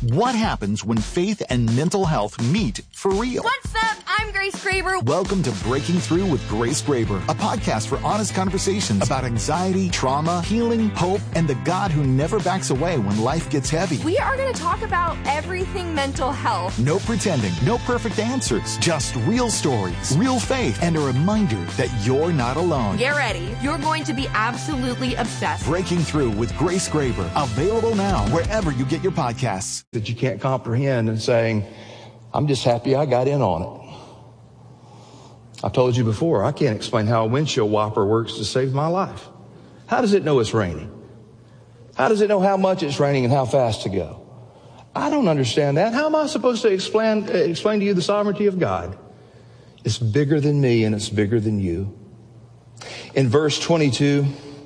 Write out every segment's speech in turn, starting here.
What happens when faith and mental health meet for real? What's up? I'm Grace Graber. Welcome to Breaking Through with Grace Graber, a podcast for honest conversations about anxiety, trauma, healing, hope, and the God who never backs away when life gets heavy. We are going to talk about everything mental health. No pretending, no perfect answers, just real stories, real faith, and a reminder that you're not alone. Get ready. You're going to be absolutely obsessed. Breaking Through with Grace Graber, available now wherever you get your podcasts. That you can't comprehend and saying, I'm just happy I got in on it. I've told you before, I can't explain how a windshield wiper works to save my life. How does it know it's raining? How does it know how much it's raining and how fast to go? I don't understand that. How am I supposed to explain to you the sovereignty of God? It's bigger than me and it's bigger than you. In verse 22,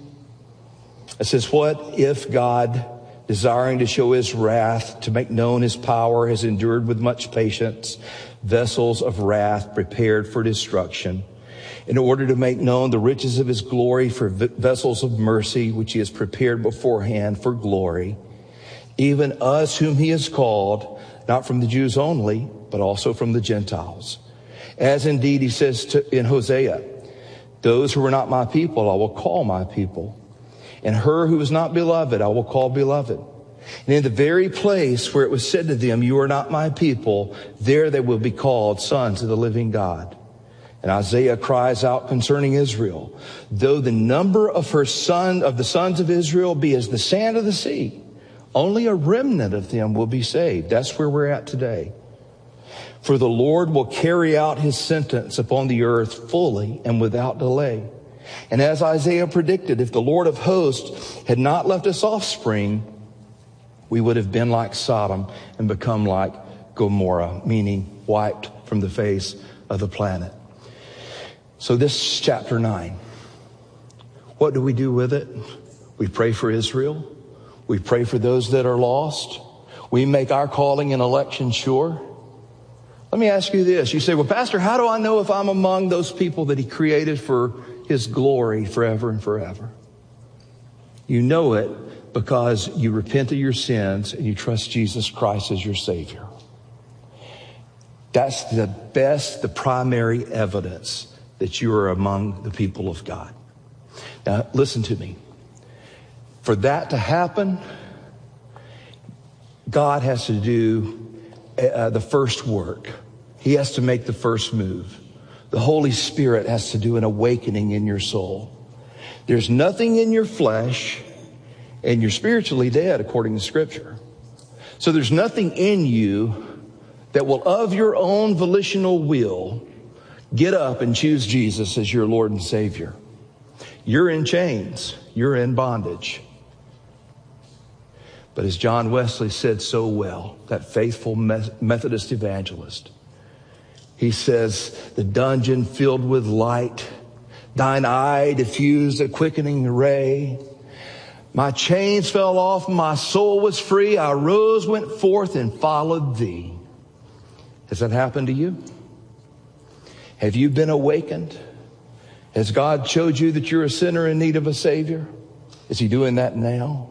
it says, what if God, desiring to show his wrath, to make known his power, has endured with much patience vessels of wrath prepared for destruction, in order to make known the riches of his glory for vessels of mercy, which he has prepared beforehand for glory, even us whom he has called, not from the Jews only, but also from the Gentiles. As indeed he says in Hosea, those who are not my people, I will call my people. And her who is not beloved, I will call beloved. And in the very place where it was said to them, you are not my people, there they will be called sons of the living God. And Isaiah cries out concerning Israel, though the number of the sons of Israel be as the sand of the sea, only a remnant of them will be saved. That's where we're at today. For the Lord will carry out his sentence upon the earth fully and without delay. And as Isaiah predicted, if the Lord of hosts had not left us offspring, we would have been like Sodom and become like Gomorrah, meaning wiped from the face of the planet. So this is chapter 9. What do we do with it? We pray for Israel. We pray for those that are lost. We make our calling and election sure. Let me ask you this. You say, well, Pastor, how do I know if I'm among those people that he created for his glory forever and forever? You know it because you repent of your sins and you trust Jesus Christ as your Savior. That's the primary evidence that you are among the people of God. Now, listen to me. For that to happen, God has to do the first work. He has to make the first move. The Holy Spirit has to do an awakening in your soul. There's nothing in your flesh, and you're spiritually dead according to Scripture. So there's nothing in you that will, of your own volitional will, get up and choose Jesus as your Lord and Savior. You're in chains. You're in bondage. But as John Wesley said so well, that faithful Methodist evangelist, he says, the dungeon filled with light, thine eye diffused a quickening ray. My chains fell off, my soul was free. I rose, went forth, and followed thee. Has that happened to you? Have you been awakened? Has God showed you that you're a sinner in need of a Savior? Is he doing that now?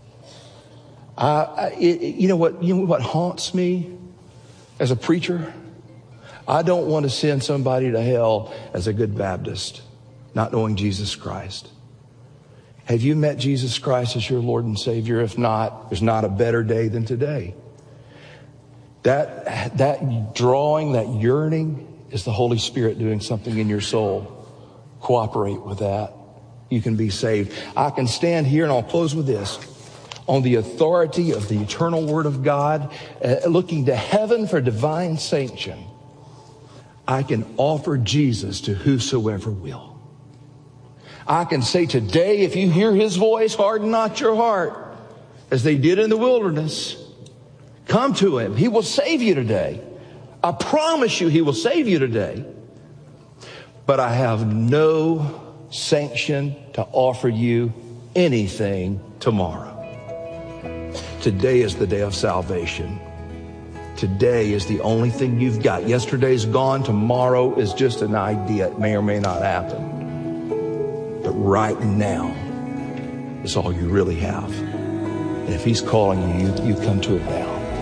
You know what haunts me as a preacher? I don't want to send somebody to hell as a good Baptist, not knowing Jesus Christ. Have you met Jesus Christ as your Lord and Savior? If not, there's not a better day than today. That drawing, that yearning is the Holy Spirit doing something in your soul. Cooperate with that. You can be saved. I can stand here, and I'll close with this. On the authority of the eternal Word of God, looking to heaven for divine sanction, I can offer Jesus to whosoever will. I can say today, if you hear his voice, harden not your heart, as they did in the wilderness. Come to him. He will save you today. I promise you he will save you today. But I have no sanction to offer you anything tomorrow. Today is the day of salvation. Today is the only thing you've got. Yesterday's gone. Tomorrow is just an idea. It may or may not happen. But right now is all you really have. And if he's calling you, you come to it now.